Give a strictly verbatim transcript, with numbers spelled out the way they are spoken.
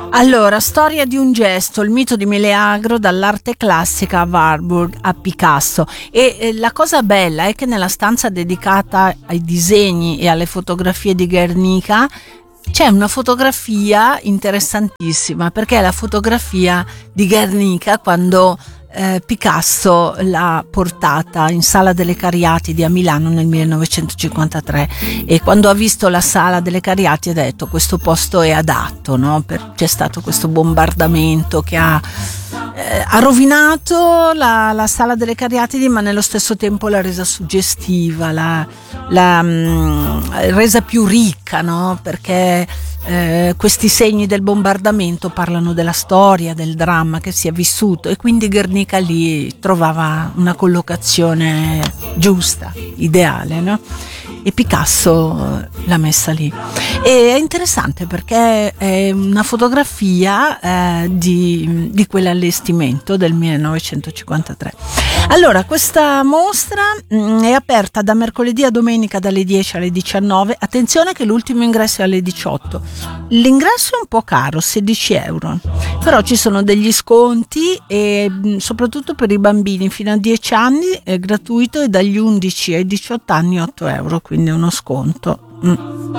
Allora, storia di un gesto, il mito di Meleagro, dall'arte classica a Warburg a Picasso. E eh, la cosa bella è che nella stanza dedicata ai disegni e alle fotografie di Guernica c'è una fotografia interessantissima, perché è la fotografia di Guernica quando eh, Picasso l'ha portata in Sala delle Cariatidi a Milano nel millenovecentocinquantatré, e quando ha visto la Sala delle Cariatidi ha detto: questo posto è adatto, no? Per, c'è stato questo bombardamento che ha, eh, ha rovinato la, la Sala delle Cariatidi, ma nello stesso tempo l'ha resa suggestiva, l'ha, l'ha mh, resa più ricca, no? Perché Eh, questi segni del bombardamento parlano della storia, del dramma che si è vissuto, e quindi Guernica lì trovava una collocazione giusta, ideale, no? E Picasso l'ha messa lì. E è interessante perché è una fotografia eh, di, di quell'allestimento del millenovecentocinquantatré. Allora, questa mostra mh, è aperta da mercoledì a domenica dalle dieci alle diciannove. Attenzione che l'ultimo ingresso è alle diciotto. L'ingresso è un po' caro, sedici euro, però ci sono degli sconti, e mh, soprattutto per i bambini fino a dieci anni è gratuito, e dagli undici ai diciotto anni otto euro, quindi uno sconto. Mm.